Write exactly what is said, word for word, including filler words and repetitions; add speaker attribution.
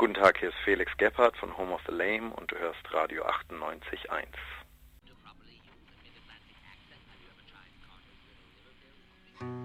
Speaker 1: Guten Tag, hier ist Felix Gebhardt von Home of the Lame und du hörst Radio achtundneunzig Komma eins.